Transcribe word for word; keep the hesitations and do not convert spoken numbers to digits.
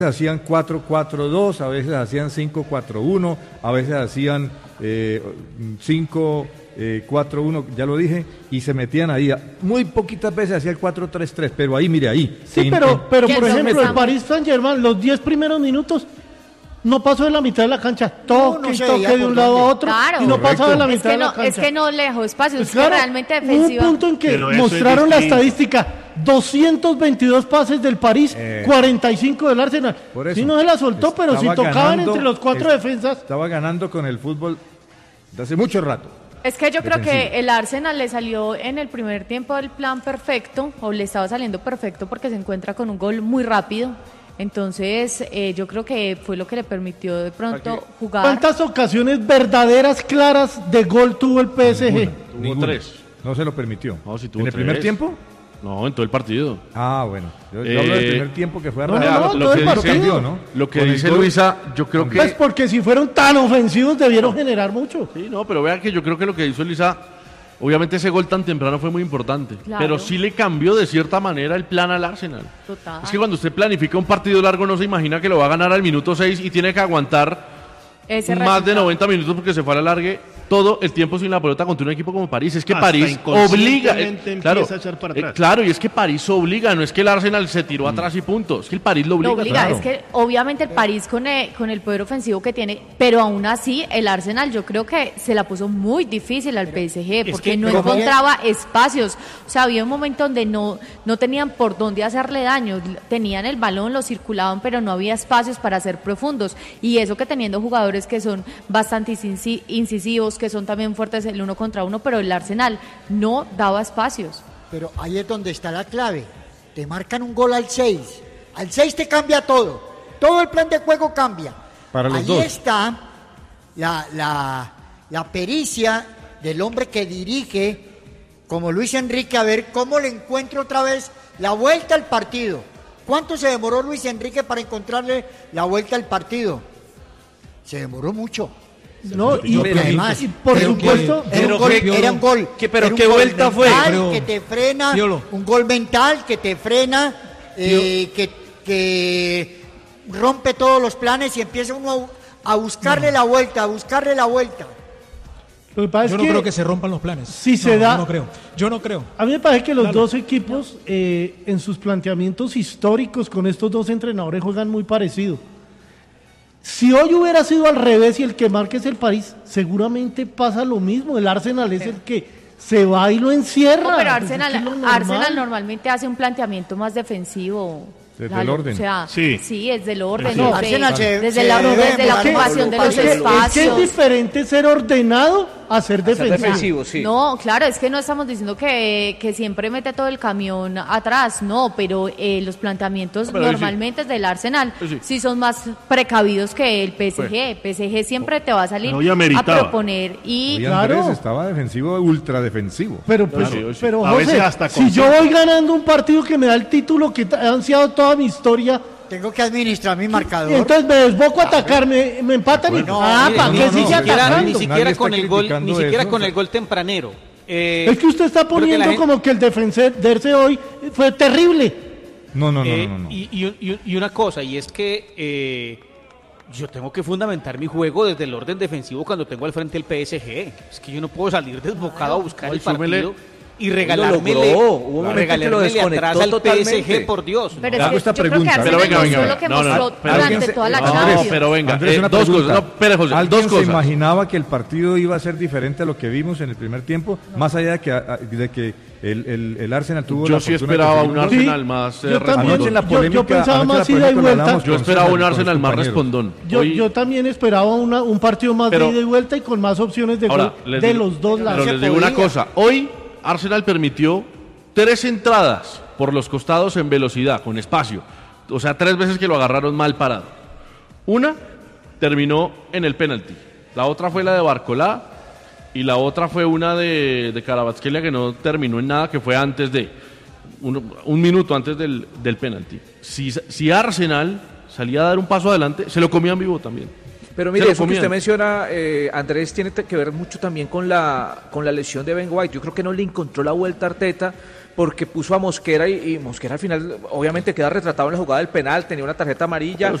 hacían cuatro cuatro dos, a veces hacían cinco cuatro uno, a veces hacían eh, cinco cuatro uno, ya lo dije, y se metían ahí. Muy poquitas veces hacía el cuatro tres tres, pero ahí, mire, ahí. Sí, sin, pero, en, pero por ejemplo, empezamos? el Paris Saint-Germain, los diez primeros minutos, no pasó de la mitad de la cancha, toque no y se toque veía de por un lado a dónde. otro, Claro. y no Correcto. pasaba de la Es mitad que, de la no, cancha. es que no le dejó espacios, Pues es claro, que realmente hubo un defensiva. punto en que Pero eso es mostraron la distinto. estadística, doscientos veintidós pases del París, Eh. cuarenta y cinco del Arsenal. Por eso. Sí, no se la soltó, pero si Estaba tocaban ganando, entre los cuatro es- defensas. Estaba ganando con el fútbol de hace mucho rato. Es que yo creo Defensivo. que el Arsenal le salió en el primer tiempo del plan perfecto, o le estaba saliendo perfecto porque se encuentra con un gol muy rápido. Entonces, eh, yo creo que fue lo que le permitió de pronto jugar. ¿Cuántas ocasiones verdaderas, claras de gol tuvo el P S G? Ninguna, Tuvo ninguna. tres. No se lo permitió. No, sí tuvo ¿En el tres. primer tiempo? No, en todo el partido. Ah, bueno. Yo, yo Eh, hablo del primer tiempo que fue a no, arrancar. no, lo todo que el dice- partido. Cambió, ¿no? Lo que Con el dice gol. Luisa, yo creo que... Pues porque si fueron tan ofensivos debieron generar mucho. Sí, no, pero vean que yo creo que lo que hizo Luisa, obviamente ese gol tan temprano fue muy importante, Claro. pero sí le cambió de cierta manera el plan al Arsenal. Total. Es que cuando usted planifica un partido largo no se imagina que lo va a ganar al minuto seis y tiene que aguantar Ese más de resultado. noventa minutos porque se fue a la largue todo el tiempo sin la pelota contra un equipo como París. Es que Hasta París obliga. inconscientemente eh, empieza claro, a echar para eh, atrás. claro, y es que París obliga, no es que el Arsenal se tiró atrás y punto, es que el París lo obliga. Lo obliga, claro. es que obviamente el París con el, con el poder ofensivo que tiene, pero aún así el Arsenal yo creo que se la puso muy difícil al P S G porque que- no pero encontraba espacios, o sea, había un momento donde no, no tenían por dónde hacerle daño, tenían el balón, lo circulaban, pero no había espacios para ser profundos, y eso que teniendo jugadores que son bastante inci- incisivos, que son también fuertes el uno contra uno, pero el Arsenal no daba espacios. Pero ahí es donde está la clave. Te marcan un gol al seis. Al seis te cambia todo. Todo el plan de juego cambia. Para los ahí dos. está la, la, la pericia del hombre que dirige, como Luis Enrique, a ver cómo le encuentra otra vez la vuelta al partido. ¿Cuánto se demoró Luis Enrique para encontrarle la vuelta al partido? Se demoró mucho. No, y, Porque además, y por era un supuesto, gol, era un pero gol, qué- era un gol, ¿qué- pero era un qué gol vuelta fue? mental Pero- que te frena, Piolo. un gol mental que te frena, eh, que, que rompe todos los planes y empieza uno a, a buscarle la vuelta, a buscarle la vuelta. lo que pasa es Yo no que creo que se rompan los planes. si No, se no, da- Yo no creo. Yo no creo. a mí me parece que los Claro. dos equipos eh, en sus planteamientos históricos con estos dos entrenadores juegan muy parecido. Si hoy hubiera sido al revés y el que marque es el París, seguramente pasa lo mismo. El Arsenal es el que se va y lo encierra. No, pero Pues es Arsenal, que es lo normal. Arsenal normalmente hace un planteamiento más defensivo. Desde Lalo, el orden. O sea, Sí. sí, es del orden. No, desde, Arsenal se- desde se la, debe desde la demorar ocupación de más. los Es que- Es que es espacios. diferente ser ordenado a ser defensivo. defensivo, sí. No, claro, es que no estamos diciendo que, que siempre mete todo el camión atrás, no, pero eh, los planteamientos Pero ahí sí. normalmente del Arsenal Ahí sí. sí. son más precavidos que el P S G. P S G siempre te va a salir Pero hoy a ameritaba. proponer y Hoy Claro. Andrés estaba defensivo, ultra defensivo. Pero, pues, sí, sí. pero A José, veces hasta si con- yo voy ganando un partido que me da el título que ha ansiado toda mi historia, Tengo que administrar mi marcador. y entonces me desboco a atacar, me, me empatan y... No, ah, mire, ¿para no, qué no, sigue ni Ni siquiera, atacando? ni Nadie siquiera está con el gol, criticando ni siquiera eso. con el gol tempranero. Eh, Es que usted está creo que la poniendo gente- como que el defenderse hoy fue terrible. No, no, no, eh, no, no. no. Y, y- y una cosa, y es que eh, yo tengo que fundamentar mi juego desde el orden defensivo cuando tengo al frente el P S G. Es que yo no puedo salir desbocado a buscar No, el y súmele- partido y regalármele, logró. Hubo un momento que lo regalármele desconectó atrás al P S G, totalmente. por Dios. Pero Le hago es que esta yo creo que pregunta. Arsenal Pero venga, no venga, fue venga. lo que No, no, mostró no, pero durante alguien se- toda la Andrés, Champions. pero venga, Andrés, eh, una dos pregunta. cosas. No, espere, José, ¿Alguien dos se cosas. imaginaba que el partido iba a ser diferente a lo que vimos en el primer tiempo? Más allá de que, a- de que el, el, el Arsenal tuvo Yo la sí fortuna de esperaba conseguir un gol. Arsenal más eh, yo también, Anoche respondón. en la yo- yo polémica, pensaba anoche en la más ida y polémica lo vuelta. hablábamos Yo con esperaba César, un con Arsenal sus más compañeros. respondón. Yo, Hoy- yo también esperaba una- un partido más Pero- de ida y vuelta y con más opciones de Ahora, gol les de digo- los dos Pero lados. les digo una cosa, hoy Arsenal permitió tres entradas por los costados en velocidad, con espacio. O sea, tres veces que lo agarraron mal parado. Una terminó en el penalti, la otra fue la de Barcolá y la otra fue una de, de Kvaratskhelia que no terminó en nada, que fue antes de, un, un minuto antes del, del penalti. Si, si Arsenal salía a dar un paso adelante, se lo comían vivo también. Pero Se mire, lo eso que comían. usted menciona, eh, Andrés, tiene que ver mucho también con la, con la lesión de Ben White. Yo creo que no le encontró la vuelta a Arteta, porque puso a Mosquera y, y Mosquera al final obviamente queda retratado en la jugada del penal, tenía una tarjeta amarilla.